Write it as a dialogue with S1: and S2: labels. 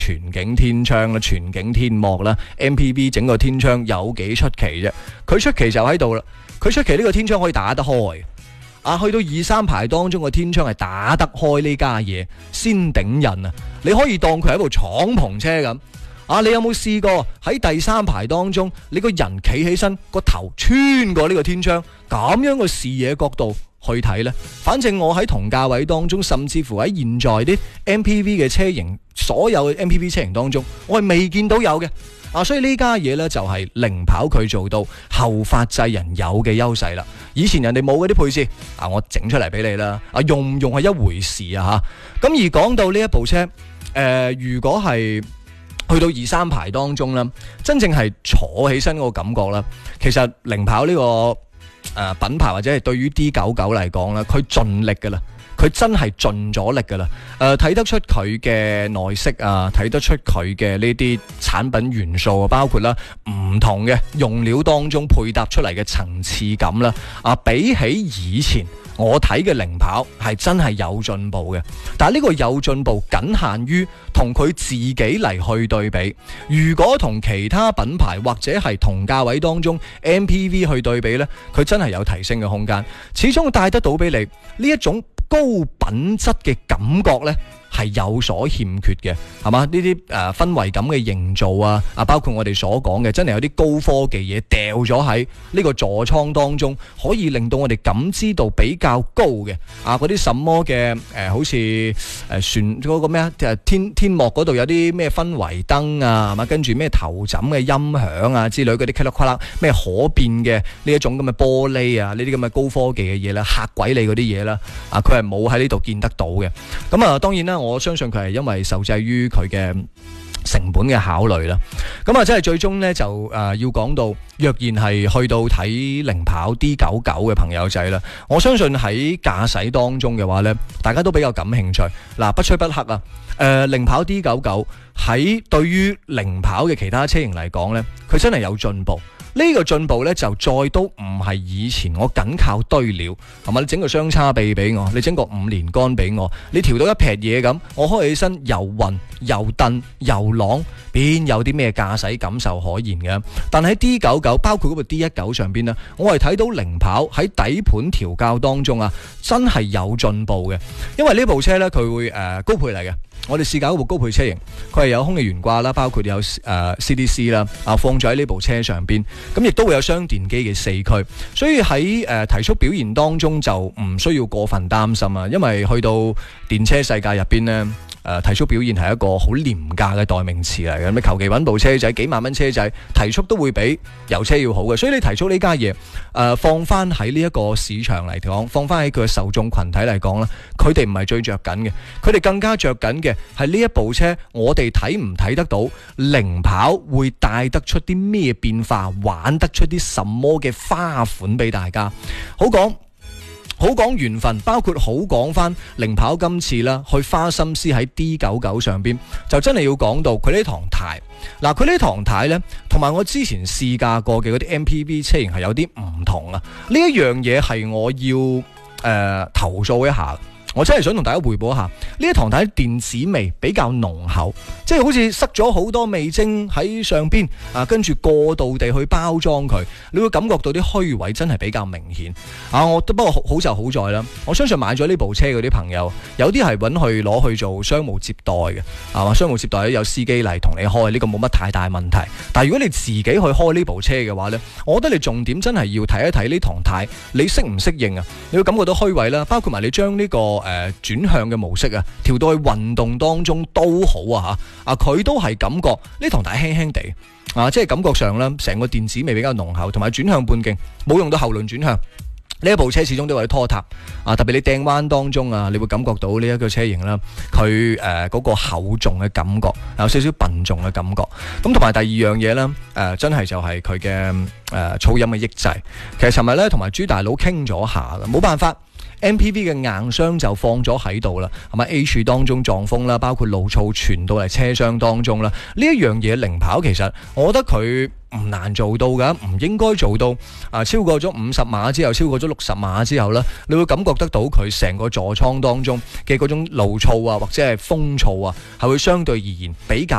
S1: 全景天窗啦、全景天幕啦 ，MPV 整個天窗有幾出奇啫？佢出奇就喺度啦，佢出奇呢個天窗可以打得開。去到2、3排當中個天窗係打得開呢家嘢，先頂人啊！你可以當佢係一部敞篷車咁。你有冇試過喺第3排當中，你個人企起身，個頭穿過呢個天窗，咁樣個視野角度去睇呢？反正我喺同價位當中，甚至乎喺現在啲 MPV 嘅車型，所有嘅 MPV 車型當中，我係未見到有嘅。所以呢家嘢呢，就係零跑佢做到後發制人有嘅優勢啦。以前人哋冇嗰啲配置，我整出嚟俾你啦。用唔用係一回事啊吓。咁而講到呢一部車，如果係去到2、3排當中啦，真正係坐起身嗰個感覺啦，其實零跑呢個品牌或者係對於 D99 嚟講啦，佢盡力噶啦。佢真係盡咗力噶啦，睇得出佢嘅內飾啊，睇得出佢嘅呢啲產品元素啊，包括啦唔同嘅用料當中配搭出嚟嘅層次感啦，比起以前我睇嘅零跑係真係有進步嘅。但係呢個有進步僅限於同佢自己嚟去對比，如果同其他品牌或者係同價位當中 MPV 去對比呢，佢真係有提升嘅空間，始終帶得到俾你呢一種高品質嘅感覺呢，係有所欠缺嘅，係嘛？呢啲氛圍感嘅營造啊，包括我哋所講嘅，真係有啲高科技嘢掉咗喺呢個座艙當中，可以令到我哋感知度比較高嘅嗰啲什麼嘅好似船嗰個咩啊，天幕嗰度有啲咩氛圍燈啊，係嘛？跟住咩頭枕嘅音響啊之類嗰啲咔啦咔啦咩可變嘅呢一種咁嘅玻璃啊，呢啲咁嘅高科技嘅嘢啦，嚇鬼你嗰啲嘢啦，佢係冇喺呢度見得到嘅。咁當然啦。我相信佢係因為受制於佢嘅成本嘅考慮啦，咁真係最終呢，就要講到，若然係去到睇零跑 D99 嘅朋友仔啦，我相信喺駕駛當中嘅話呢，大家都比較感興趣。不吹不黑零跑 D99 喺對於零跑嘅其他車型嚟講呢，佢真係有進步。呢個進步呢，就再都唔係以前我僅靠堆料，係嘛？你整個雙叉臂俾我，你整個5連杆俾我，你調到一撇嘢咁，我開起身又暈又蹬又朗，邊有啲咩駕駛感受可言嘅？但喺 D99 包括嗰部 D19 上邊呢，我係睇到零跑喺底盤調校當中真係有進步嘅。因為呢部車呢，佢會高配嚟嘅。我哋試駕嗰部高配車型，佢係有空氣懸掛啦，包括有CDC 啦，放咗喺呢部車上邊，咁亦都會有雙電機嘅4驅，所以喺提速表現當中就唔需要過分擔心啊，因為去到電車世界入邊呢，提速表現係一個好廉價嘅代名詞嚟嘅，咁求其揾部車仔幾萬蚊車仔，提速都會比油車要好嘅，所以你提速呢家嘢放翻喺呢一個市場嚟講，放翻喺佢嘅受眾群體嚟講啦，佢哋唔係最着緊嘅，佢哋更加着緊嘅係呢一部車，我哋睇唔睇得到零跑會帶得出啲咩變化，玩得出啲什麼嘅花款俾大家。好講緣分，包括好講翻零跑今次啦，去花心思喺 D99 上邊，就真係要講到佢呢堂軚。佢呢堂軚呢，同埋我之前試駕過嘅嗰啲 MPV 車型係有啲唔同啊。呢一樣嘢係我要投訴一下。我真係想同大家匯報一下，呢一堂軚電子味比較濃厚，即係好似塞咗好多味精喺上邊跟住過度地去包裝佢，你會感覺到啲虛位真係比較明顯不過好就好在啦，我相信買咗呢部車嗰啲朋友，有啲係攞去做商務接待嘅，商務接待有司機嚟同你開，呢個冇乜太大問題。但係如果你自己去開呢部車嘅話呢，我覺得你重點真係要睇一睇呢堂軚你適唔適應你會感覺到虛位啦，包括埋你將呢個轉向嘅模式調到去運動當中都好佢都係感覺呢堂軚輕輕地即係感覺上啦，成個電子味比較濃厚，同埋轉向半徑冇用到後輪轉向。呢一部車始終都有啲拖沓特別你掟彎當中你會感覺到呢一個車型啦，佢嗰個厚重嘅感覺，有少少笨重嘅感覺。咁同埋第二樣嘢啦，真係就係佢嘅噪音嘅抑制。其實尋日咧同埋朱大佬傾咗下嘅，冇辦法。MPV 嘅硬傷就放咗喺度啦，係咪 H 當中撞風啦，包括路噪傳到嚟車廂當中啦，呢一樣嘢零跑其實我覺得佢唔難做到㗎，唔應該做到超過咗50碼之後，超過咗60碼之後呢，你會感覺得到佢成個座艙當中嘅嗰種路噪啊，或者係風噪啊，係會相對而言比較